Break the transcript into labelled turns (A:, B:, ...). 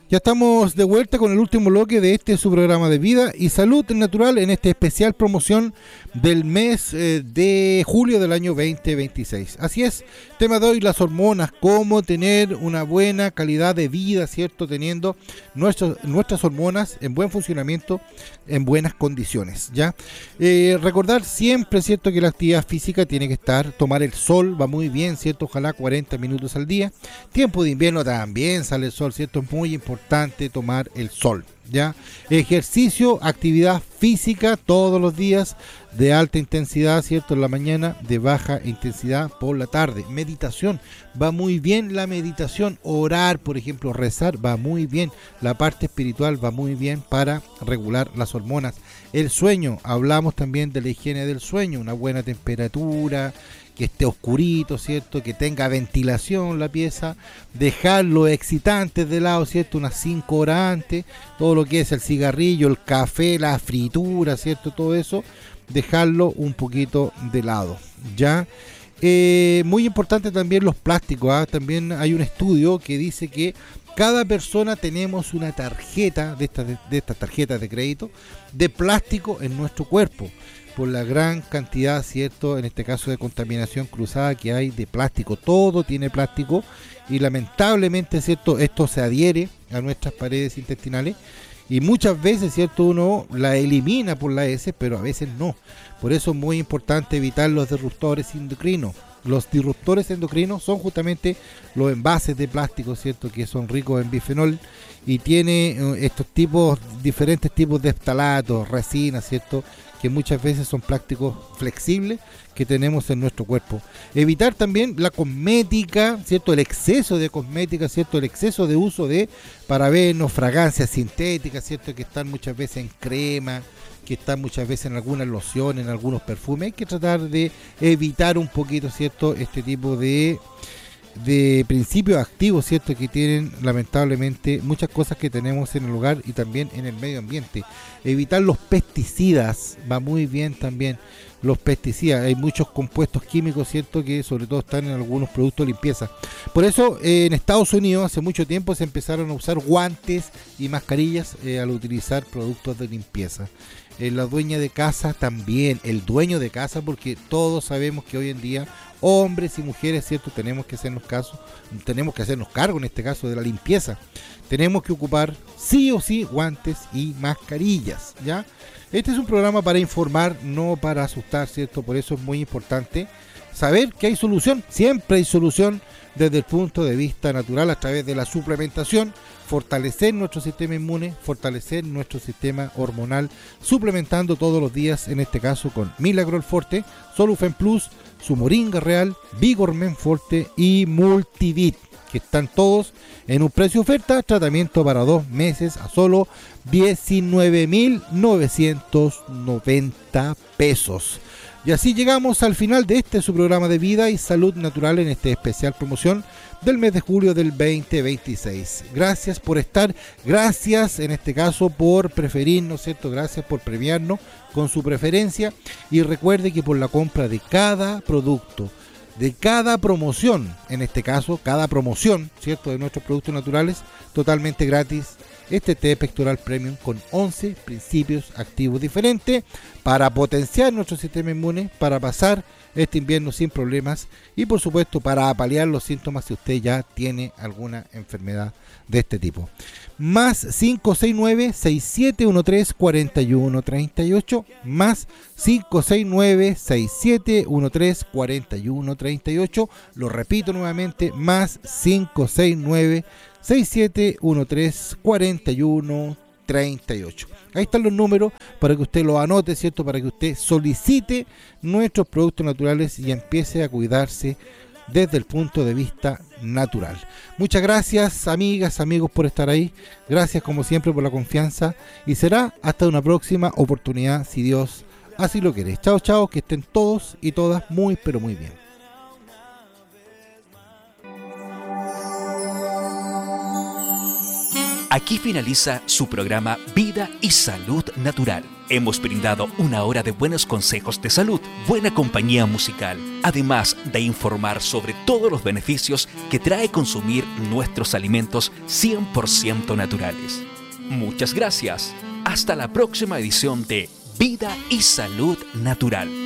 A: Ya estamos de vuelta con el último bloque de este su programa de vida y salud natural en esta especial promoción del mes de julio del año 2026. Así es, tema de hoy, las hormonas, cómo tener una buena calidad de vida, ¿cierto? Teniendo nuestras hormonas en buen funcionamiento, en buenas condiciones, ¿ya? Recordar siempre, ¿cierto? Que la actividad física tiene que estar, tomar el sol, va muy bien, ¿cierto? Ojalá 40 minutos al día. Tiempo de invierno también sale el sol, ¿cierto? Es muy importante tomar el sol, ¿ya? Ejercicio, actividad física todos los días de alta intensidad, ¿cierto? En la mañana, de baja intensidad por la tarde. Meditación, va muy bien la meditación. Orar, por ejemplo, rezar, va muy bien. La parte espiritual va muy bien para regular las hormonas. El sueño, hablamos también de la higiene del sueño, una buena temperatura, que esté oscurito, ¿cierto? Que tenga ventilación la pieza, dejarlo excitante de lado, ¿cierto? Unas 5 horas antes, todo lo que es el cigarrillo, el café, la fritura, ¿cierto? Todo eso, dejarlo un poquito de lado, ¿ya? Muy importante también los plásticos, ¿ah? También hay un estudio que dice que cada persona tenemos una tarjeta de estas tarjetas de crédito de plástico en nuestro cuerpo, por la gran cantidad, ¿cierto? En este caso de contaminación cruzada que hay de plástico. Todo tiene plástico y lamentablemente, ¿cierto? Esto se adhiere a nuestras paredes intestinales y muchas veces, ¿cierto? Uno la elimina por la heces, pero a veces no. Por eso es muy importante evitar los disruptores endocrinos. Los disruptores endocrinos son justamente los envases de plástico, ¿cierto? Que son ricos en bifenol y tiene diferentes tipos de ftalatos, resinas, ¿cierto? Que muchas veces son plásticos flexibles que tenemos en nuestro cuerpo. Evitar también la cosmética, ¿cierto? El exceso de cosmética, ¿cierto? El exceso de uso de parabenos, fragancias sintéticas, ¿cierto? Que están muchas veces en crema, que están muchas veces en algunas lociones, en algunos perfumes. Hay que tratar de evitar un poquito, ¿cierto? Este tipo de principios activos, ¿cierto? Que tienen lamentablemente muchas cosas que tenemos en el hogar y también en el medio ambiente. Evitar los pesticidas, va muy bien también los pesticidas. Hay muchos compuestos químicos, ¿cierto? Que sobre todo están en algunos productos de limpieza. Por eso en Estados Unidos hace mucho tiempo se empezaron a usar guantes y mascarillas al utilizar productos de limpieza. La dueña de casa también, el dueño de casa, porque todos sabemos que hoy en día hombres y mujeres, ¿cierto? Tenemos que hacernos cargo en este caso de la limpieza. Tenemos que ocupar sí o sí guantes y mascarillas, ¿ya? Este es un programa para informar, no para asustar, ¿cierto? Por eso es muy importante saber que hay solución, siempre hay solución desde el punto de vista natural a través de la suplementación, fortalecer nuestro sistema inmune, fortalecer nuestro sistema hormonal, suplementando todos los días, en este caso con Milagrol Forte, Solufen Plus, su Moringa Real, Vigor Men Forte y Multivit, que están todos en un precio oferta, tratamiento para 2 meses a solo 19.990 pesos. Y así llegamos al final de este su programa de vida y salud natural en esta especial promoción del mes de julio del 2026. Gracias por estar, gracias en este caso por preferirnos, ¿cierto? Gracias por premiarnos con su preferencia y recuerde que por la compra de cada producto, de cada promoción, en este caso cada promoción, ¿cierto? De nuestros productos naturales, totalmente gratis, este té pectoral premium con 11 principios activos diferentes para potenciar nuestro sistema inmune, para pasar este invierno sin problemas y por supuesto para paliar los síntomas si usted ya tiene alguna enfermedad de este tipo. Más 569-6713-4138, más 569-6713-4138, lo repito nuevamente, más 569-6713-4138. Ahí están los números para que usted los anote, ¿cierto? Para que usted solicite nuestros productos naturales y empiece a cuidarse desde el punto de vista natural. Muchas gracias, amigas, amigos, por estar ahí. Gracias, como siempre, por la confianza. Y será hasta una próxima oportunidad, si Dios así lo quiere. Chao, chao, que estén todos y todas muy, pero muy bien.
B: Aquí finaliza su programa Vida y Salud Natural, Hemos brindado una hora de buenos consejos de salud, buena compañía musical, además de informar sobre todos los beneficios que trae consumir nuestros alimentos 100% naturales. Muchas gracias. Hasta la próxima edición de Vida y Salud Natural.